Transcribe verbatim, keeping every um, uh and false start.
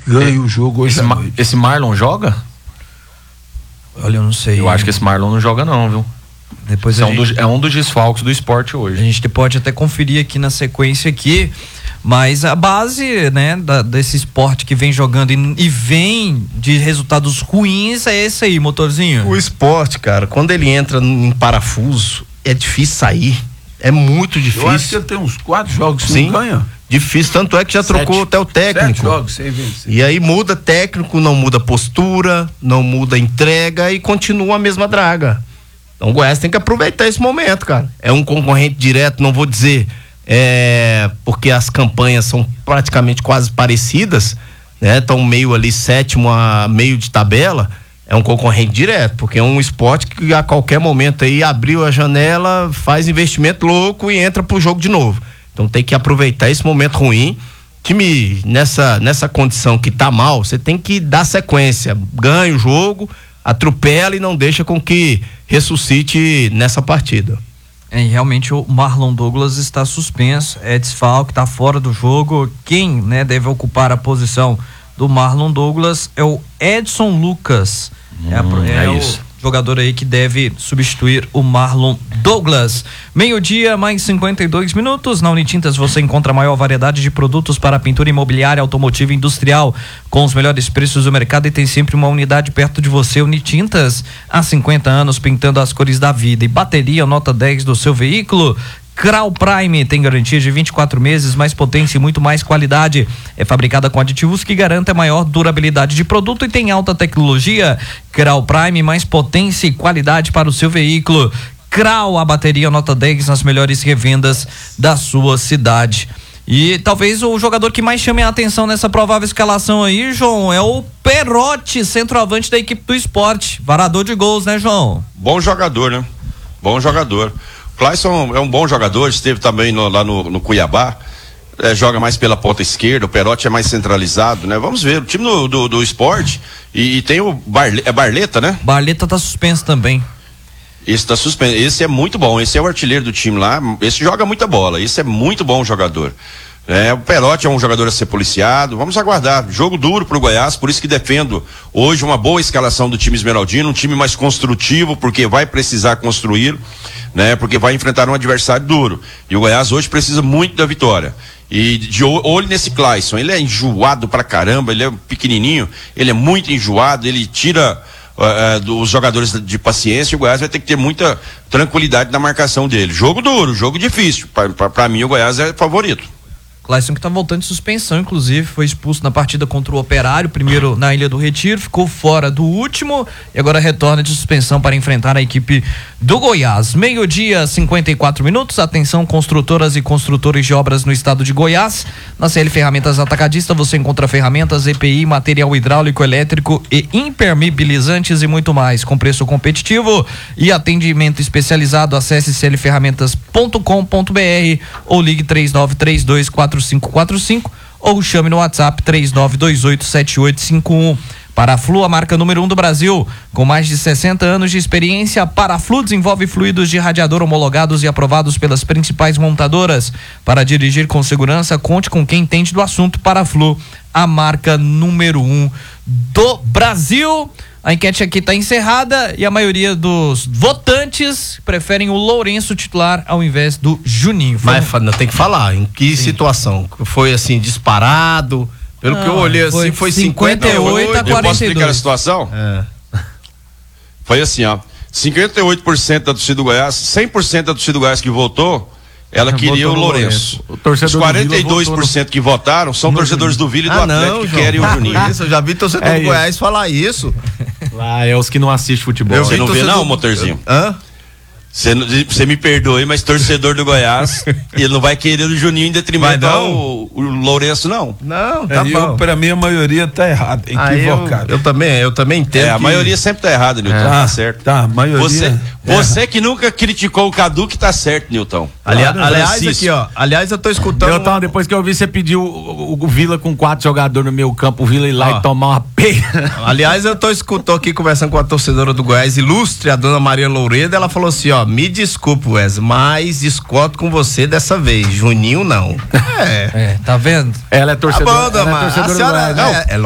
ganha o jogo hoje. Esse, Ma- esse Marlon joga? Olha, eu não sei. Eu acho que esse Marlon não joga não, viu? Depois é, a um gente... dos, é um dos desfalques do esporte hoje. A gente pode até conferir aqui na sequência aqui, mas a base, né, da, desse esporte que vem jogando e, e vem de resultados ruins é esse aí, Motorzinho. O esporte, cara, quando ele entra em parafuso, é difícil sair. É muito difícil. Eu acho que ele tem uns quatro jogos que Sim, não ganha. Difícil, tanto é que já Sete. trocou até o técnico. Sete jogos sem vencer. E aí muda técnico, não muda postura, não muda entrega e continua a mesma draga. Então o Goiás tem que aproveitar esse momento, cara. É um concorrente direto, não vou dizer é, porque as campanhas são praticamente quase parecidas, né? Estão meio ali sétimo a meio de tabela. É um concorrente direto, porque é um esporte que a qualquer momento aí abriu a janela, faz investimento louco e entra pro jogo de novo. Então tem que aproveitar esse momento ruim. Time nessa, nessa condição que tá mal, você tem que dar sequência, ganha o jogo, atropela e não deixa com que ressuscite nessa partida. É, realmente o Marlon Douglas está suspenso, é desfalque, está fora do jogo. Quem, né, deve ocupar a posição do Marlon Douglas é o Edson Lucas. Hum, é a, é, é o isso. jogador aí que deve substituir o Marlon Douglas. Meio-dia, mais cinquenta e dois minutos. Na Unitintas você encontra a maior variedade de produtos para pintura imobiliária, automotiva e industrial, com os melhores preços do mercado, e tem sempre uma unidade perto de você. Unitintas, há cinquenta anos pintando as cores da vida. E bateria nota dez do seu veículo. Crau Prime tem garantia de vinte e quatro meses, mais potência e muito mais qualidade. É fabricada com aditivos que garantem a maior durabilidade de produto e tem alta tecnologia. Crau Prime, mais potência e qualidade para o seu veículo. Crau, a bateria nota dez nas melhores revendas da sua cidade. E talvez o jogador que mais chame a atenção nessa provável escalação aí, João, é o Perotti, centroavante da equipe do Esporte. Varador de gols, né, João? Bom jogador, né? Bom jogador. Clayson é um bom jogador, esteve também no, lá no, no Cuiabá, é, joga mais pela ponta esquerda, o Perotti é mais centralizado, né? Vamos ver, o time do, do, do Esporte, e, e tem o Barle, é Barleta, né? Barleta tá suspenso também. Esse tá suspenso, esse é muito bom, esse é o artilheiro do time lá, esse joga muita bola, esse é muito bom jogador. É, o Perotti é um jogador a ser policiado, vamos aguardar, jogo duro pro Goiás, por isso que defendo hoje uma boa escalação do time esmeraldino, um time mais construtivo, porque vai precisar construir, né? Porque vai enfrentar um adversário duro, e o Goiás hoje precisa muito da vitória, e de olho nesse Clayson, ele é enjoado pra caramba, ele é pequenininho, ele é muito enjoado, ele tira uh, dos jogadores de paciência, e o Goiás vai ter que ter muita tranquilidade na marcação dele, jogo duro, jogo difícil, pra, pra, pra mim o Goiás é favorito. Clayson que tá voltando de suspensão, inclusive, foi expulso na partida contra o Operário, primeiro na Ilha do Retiro, ficou fora do último e agora retorna de suspensão para enfrentar a equipe do Goiás. Meio-dia, cinquenta e quatro minutos. Atenção, construtoras e construtores de obras no estado de Goiás. Na C L Ferramentas Atacadista você encontra ferramentas, E P I, material hidráulico, elétrico e impermeabilizantes e muito mais, com preço competitivo e atendimento especializado. Acesse c l ferramentas ponto com ponto b r ou ligue três nove três dois quatro cinco quatro cinco ou chame no WhatsApp três nove dois oito sete oito cinco um. Paraflu, a marca número um do Brasil, com mais de sessenta anos de experiência. Paraflu desenvolve fluidos de radiador homologados e aprovados pelas principais montadoras. Para dirigir com segurança, conte com quem entende do assunto. Paraflu, a marca número um do Brasil. A enquete aqui está encerrada e a maioria dos votantes preferem o Lourenço titular ao invés do Juninho. Mas não tem que falar, em que Sim. situação? Foi assim, disparado? Pelo não, que eu olhei assim, foi, foi cinquenta e oito a quarenta e dois. Eu posso explicar a situação? É. Foi assim, ó. cinquenta e oito por cento da torcida do Goiás, cem por cento da torcida do Goiás que votou, ela queria o Lourenço. O torcedor Os quarenta e dois por cento que votaram são torcedores do Vila e do ah, Atlético não, que João, querem o Juninho. Isso, eu já vi torcedor é do Goiás falar isso. Lá é os que não assistem futebol. Você não vê não, motorzinho? Hã? Você me perdoe, mas torcedor do Goiás, ele não vai querer o Juninho em detrimento ao o Lourenço, não. Não, tá é, bom. Eu, pra mim a maioria tá errada, equivocada. Ah, eu, eu também, eu também entendo. É, a que... maioria sempre tá errada, Nilton, é. tá certo. Tá, a maioria. Você, você que nunca criticou o Cadu, que tá certo, Nilton. Aliás, aliás aqui, ó, aliás eu tô escutando... Nilton, depois que eu vi você pedir o, o, o Vila com quatro jogadores no meio campo, o Vila ir lá ó, e tomar uma peia. Aliás, eu tô escutando aqui, conversando com a torcedora do Goiás, ilustre, a dona Maria Louredo, ela falou assim, ó, me desculpa, Wes, mas discordo com você dessa vez, Juninho não. É, é tá vendo? Ela é torcedora, tá bom, ela é torcedora do Goiás. Não, é, é